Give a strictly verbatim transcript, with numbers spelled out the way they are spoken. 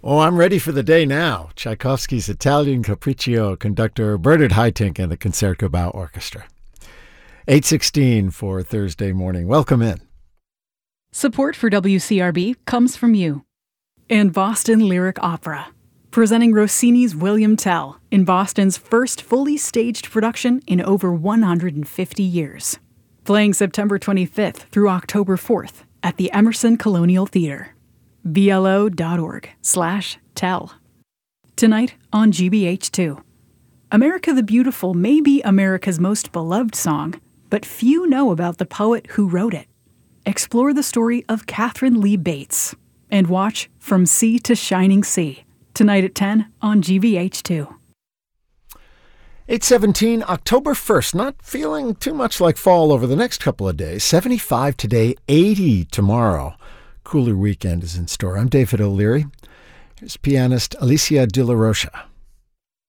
Oh, I'm ready for the day now. Tchaikovsky's Italian Capriccio, conductor Bernard Haitink and the Concertgebouw Orchestra. eight sixteen for Thursday morning. Welcome in. Support for W C R B comes from you. And Boston Lyric Opera, presenting Rossini's William Tell in Boston's first fully staged production in over one hundred fifty years. Playing September twenty-fifth through October fourth at the Emerson Colonial Theater. B L O dot org slash tell. Tonight on G B H two. America the Beautiful may be America's most beloved song, but few know about the poet who wrote it. Explore the story of Catherine Lee Bates and watch From Sea to Shining Sea tonight at ten on G B H two. eight seventeen, October first. Not feeling too much like fall over the next couple of days. seventy-five today, eighty tomorrow. Cooler weekend is in store. I'm David O'Leary. Here's pianist Alicia De La Rocha.